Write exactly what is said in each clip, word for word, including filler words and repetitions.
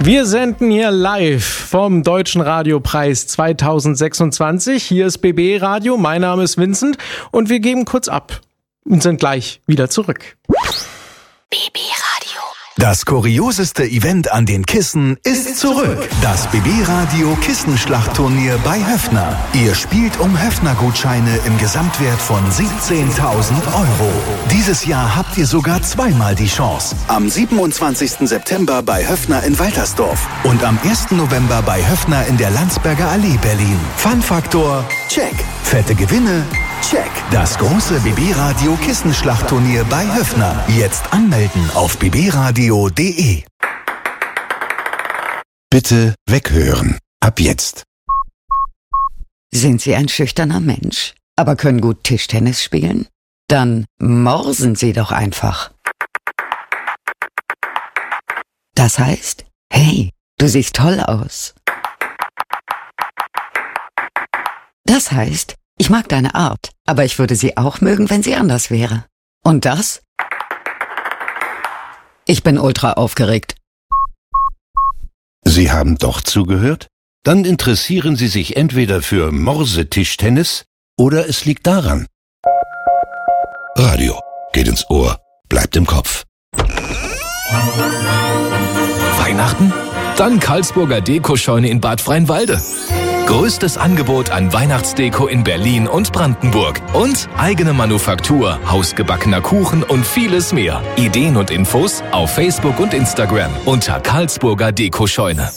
Wir senden hier live vom Deutschen Radiopreis zweitausendsechsundzwanzig. Hier ist B B Radio, mein Name ist Vincent und wir geben kurz ab und sind gleich wieder zurück. B B Radio. Das kurioseste Event an den Kissen ist zurück. Das B B Radio Kissenschlachtturnier bei Höffner. Ihr spielt um Höffner-Gutscheine im Gesamtwert von siebzehntausend Euro. Dieses Jahr habt ihr sogar zweimal die Chance. Am siebenundzwanzigsten September bei Höffner in Waltersdorf und am ersten November bei Höffner in der Landsberger Allee Berlin. Fun-Faktor, check. Fette Gewinne, check. Das große B B Radio Kissenschlachtturnier bei Höffner. Jetzt anmelden auf b b radio punkt d e. Bitte weghören. Ab jetzt. Sind Sie ein schüchterner Mensch, aber können gut Tischtennis spielen? Dann morsen Sie doch einfach. Das heißt, hey, du siehst toll aus. Das heißt, ich mag deine Art, aber ich würde sie auch mögen, wenn sie anders wäre. Und das? Ich bin ultra aufgeregt. Sie haben doch zugehört? Dann interessieren Sie sich entweder für Morsetischtennis oder es liegt daran. Radio geht ins Ohr, bleibt im Kopf. Weihnachten? Dann Karlsburger Dekoscheune in Bad Freienwalde. Größtes Angebot an Weihnachtsdeko in Berlin und Brandenburg. Und eigene Manufaktur, hausgebackener Kuchen und vieles mehr. Ideen und Infos auf Facebook und Instagram unter Karlsburger Dekoscheune.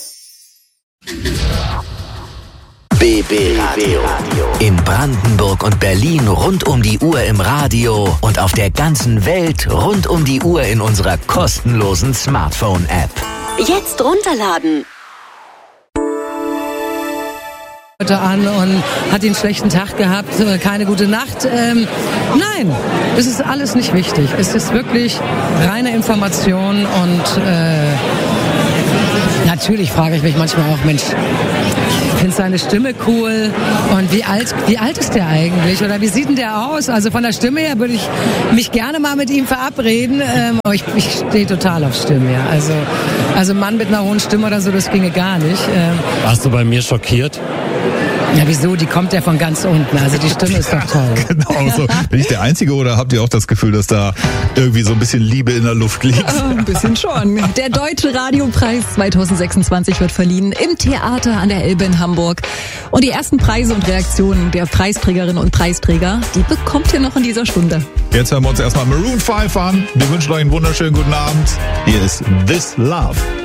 B B Radio. In Brandenburg und Berlin rund um die Uhr im Radio und auf der ganzen Welt rund um die Uhr in unserer kostenlosen Smartphone-App. Jetzt runterladen. An und hat einen schlechten Tag gehabt, keine gute Nacht. Ähm, nein, das ist alles nicht wichtig. Es ist wirklich reine Information und äh, natürlich frage ich mich manchmal auch, Mensch, ich finde seine Stimme cool und wie alt, wie alt ist der eigentlich oder wie sieht denn der aus? Also von der Stimme her würde ich mich gerne mal mit ihm verabreden, ähm, aber ich, ich stehe total auf Stimme. Ja. Also, also Mann mit einer hohen Stimme oder so, das ginge gar nicht. Ähm, Warst du bei mir schockiert? Ja, wieso? Die kommt ja von ganz unten. Also die Stimme ist doch toll. Genau so. Bin ich der Einzige oder habt ihr auch das Gefühl, dass da irgendwie so ein bisschen Liebe in der Luft liegt? Oh, ein bisschen schon. Der Deutsche Radiopreis zweitausendsechsundzwanzig wird verliehen im Theater an der Elbe in Hamburg. Und die ersten Preise und Reaktionen der Preisträgerinnen und Preisträger, die bekommt ihr noch in dieser Stunde. Jetzt hören wir uns erstmal Maroon fünf an. Wir wünschen euch einen wunderschönen guten Abend. Hier ist This Love.